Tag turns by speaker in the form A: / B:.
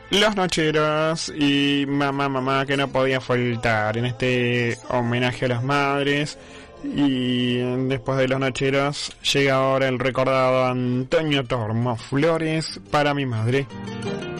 A: Los Nocheros y Mamá que no podía faltar en este homenaje a las madres. Y después de Los Nocheros llega ahora el recordado Antonio Tormo, Flores para mi madre.